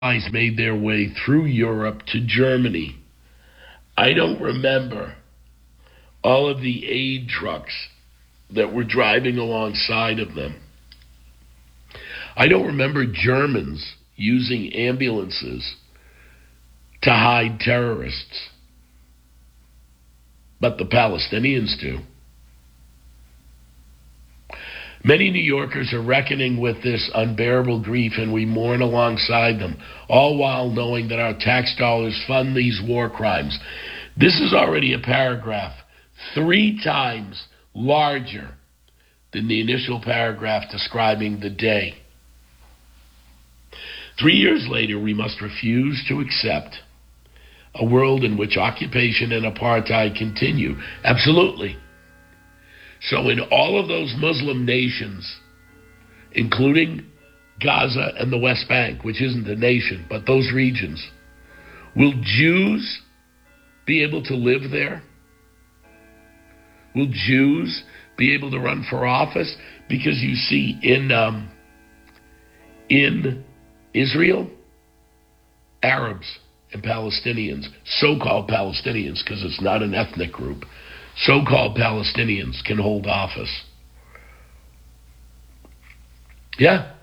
made their way through Europe to Germany. I don't remember all of the aid trucks that were driving alongside of them. I don't remember Germans using ambulances to hide terrorists, but the Palestinians do. Many New Yorkers are reckoning with this unbearable grief, and we mourn alongside them, all while knowing that our tax dollars fund these war crimes. This is already a paragraph 3 times larger than the initial paragraph describing the day. 3 years later, we must refuse to accept a world in which occupation and apartheid continue. Absolutely. So in all of those Muslim nations, including Gaza and the West Bank, which isn't a nation, but those regions, will Jews be able to live there? Will Jews be able to run for office? Because you see, in Israel, Arabs and Palestinians, so-called Palestinians, because it's not an ethnic group, so-called Palestinians can hold office. Yeah.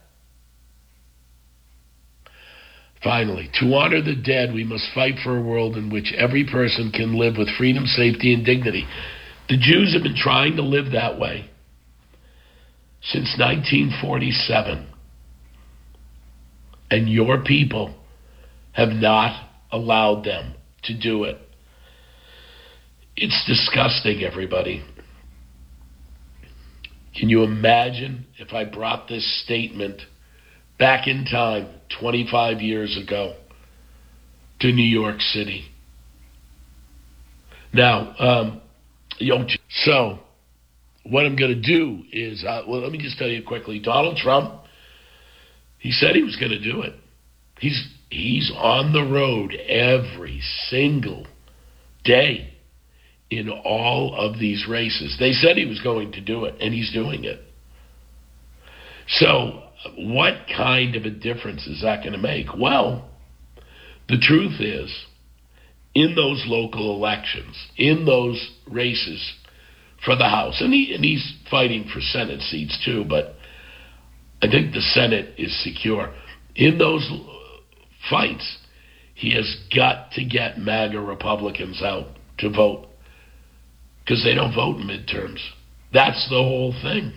Finally, to honor the dead, we must fight for a world in which every person can live with freedom, safety, and dignity. The Jews have been trying to live that way since 1947. And your people have not allowed them to do it. It's disgusting, everybody. Can you imagine if I brought this statement back in time 25 years ago to New York City? Now, so what I'm going to do is, let me just tell you quickly, Donald Trump, he said he was going to do it. He's on the road every single day in all of these races. They said he was going to do it, and he's doing it. So what kind of a difference is that going to make? Well, the truth is, in those local elections, in those races for the House, and he's fighting for Senate seats too, but I think the Senate is secure. In those fights, he has got to get MAGA Republicans out to vote, because they don't vote in midterms. That's the whole thing.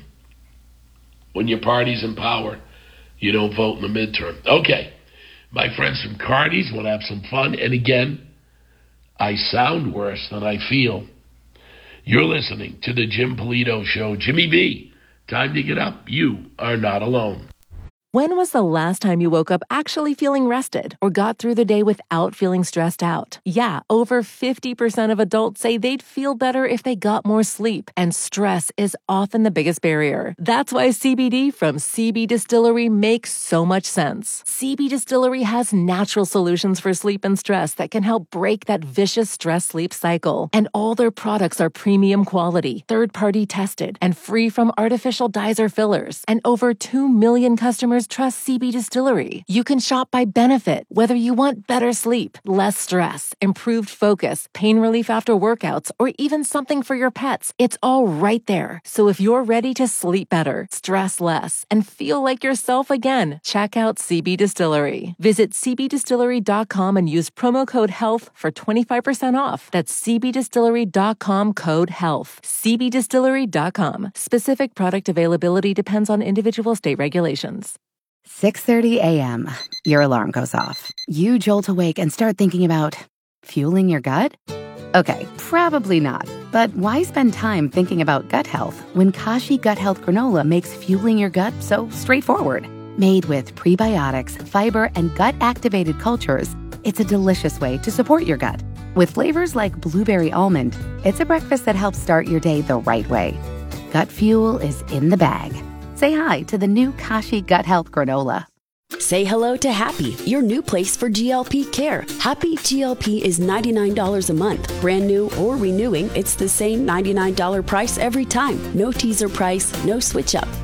When your party's in power, you don't vote in the midterm. Okay, my friends from Cardi's want to have some fun. And again, I sound worse than I feel. You're listening to the Jim Polito Show. Jimmy B, time to get up. You are not alone. When was the last time you woke up actually feeling rested or got through the day without feeling stressed out? Yeah, over 50% of adults say they'd feel better if they got more sleep, and stress is often the biggest barrier. That's why CBD from CB Distillery makes so much sense. CB Distillery has natural solutions for sleep and stress that can help break that vicious stress-sleep cycle. And all their products are premium quality, third-party tested, and free from artificial dyes or fillers. And over 2 million customers trust CB Distillery. You can shop by benefit, whether you want better sleep, less stress, improved focus, pain relief after workouts, or even something for your pets. It's all right there. So if you're ready to sleep better, stress less, and feel like yourself again, check out CB Distillery. Visit cbdistillery.com and use promo code HEALTH for 25% off. That's cbdistillery.com, code HEALTH. cbdistillery.com. Specific product availability depends on individual state regulations. 6:30 a.m. Your alarm goes off. You jolt awake and start thinking about fueling your gut? Okay, probably not. But why spend time thinking about gut health when Kashi Gut Health Granola makes fueling your gut so straightforward? Made with prebiotics, fiber, and gut-activated cultures, it's a delicious way to support your gut. With flavors like blueberry almond, it's a breakfast that helps start your day the right way. Gut fuel is in the bag. Say hi to the new Kashi Gut Health Granola. Say hello to Happy, your new place for GLP care. Happy GLP is $99 a month. Brand new or renewing, it's the same $99 price every time. No teaser price, no switch up.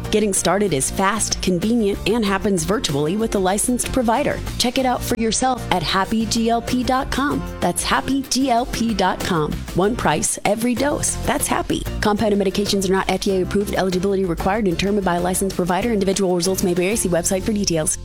Getting started is fast, convenient, and happens virtually with a licensed provider. Check it out for yourself at happyglp.com. That's happyglp.com. One price, every dose. That's happy. Compounded medications are not FDA approved. Eligibility required and determined by a licensed provider. Individual results may vary. See website for details.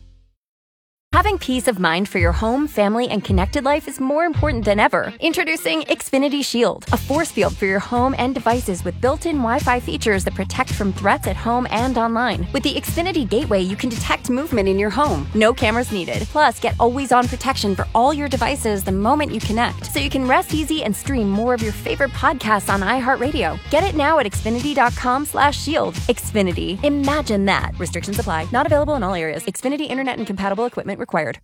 Having peace of mind for your home, family, and connected life is more important than ever. Introducing Xfinity Shield, a force field for your home and devices with built-in Wi-Fi features that protect from threats at home and online. With the Xfinity Gateway, you can detect movement in your home. No cameras needed. Plus, get always-on protection for all your devices the moment you connect, so you can rest easy and stream more of your favorite podcasts on iHeartRadio. Get it now at Xfinity.com/shield. Xfinity. Imagine that. Restrictions apply. Not available in all areas. Xfinity Internet and compatible equipment required.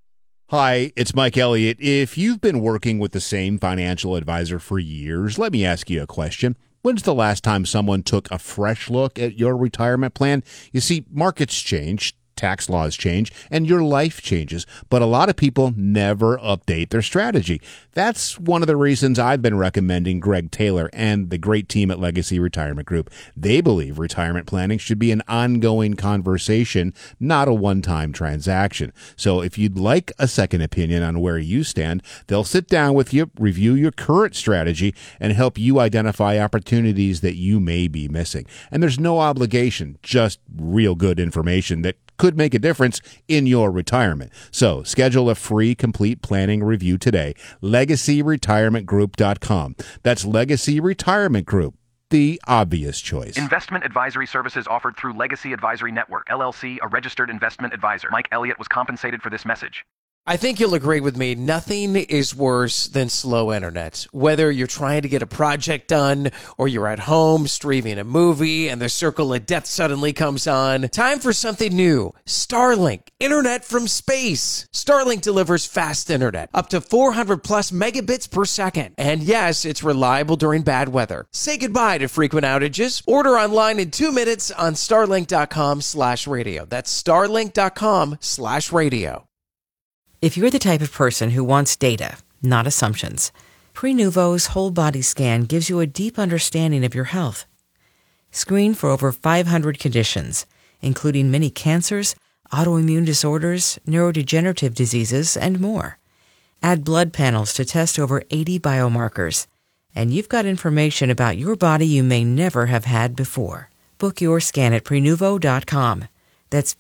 Hi, it's Mike Elliott. If you've been working with the same financial advisor for years, let me ask you a question. When's the last time someone took a fresh look at your retirement plan? You see, markets change, tax laws change, and your life changes, but a lot of people never update their strategy. That's one of the reasons I've been recommending Greg Taylor and the great team at Legacy Retirement Group. They believe retirement planning should be an ongoing conversation, not a one-time transaction. So if you'd like a second opinion on where you stand, they'll sit down with you, review your current strategy, and help you identify opportunities that you may be missing. And there's no obligation, just real good information that could make a difference in your retirement. So schedule a free complete planning review today. LegacyRetirementGroup.com. That's Legacy Retirement Group, the obvious choice. Investment advisory services offered through Legacy Advisory Network, LLC, a registered investment advisor. Mike Elliott was compensated for this message. I think you'll agree with me. Nothing is worse than slow internet. Whether you're trying to get a project done or you're at home streaming a movie and the circle of death suddenly comes on. Time for something new. Starlink. Internet from space. Starlink delivers fast internet, up to 400 plus megabits per second. And yes, it's reliable during bad weather. Say goodbye to frequent outages. Order online in 2 minutes on starlink.com/radio. That's starlink.com/radio. If you're the type of person who wants data, not assumptions, Prenuvo's whole body scan gives you a deep understanding of your health. Screen for over 500 conditions, including many cancers, autoimmune disorders, neurodegenerative diseases, and more. Add blood panels to test over 80 biomarkers, and you've got information about your body you may never have had before. Book your scan at Prenuvo.com. That's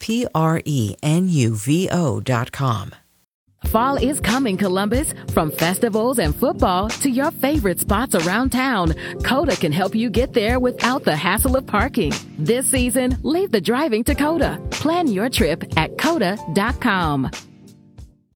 Prenuvo.com. Fall is coming, Columbus. From festivals and football to your favorite spots around town, Coda can help you get there without the hassle of parking. This season, leave the driving to Coda. Plan your trip at Coda.com.